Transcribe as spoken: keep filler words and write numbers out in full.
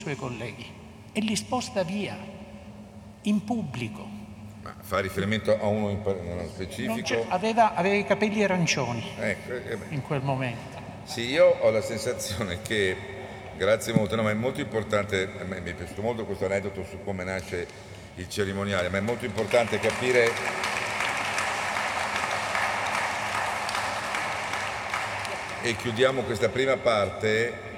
suoi colleghi e li sposta via in pubblico. Ma fa riferimento a uno in nello specifico? Aveva, aveva i capelli arancioni ecco, eh in quel momento. Sì, io ho la sensazione che, grazie molto, no, ma è molto importante, a me mi è piaciuto molto questo aneddoto su come nasce il cerimoniale, ma è molto importante capire e chiudiamo questa prima parte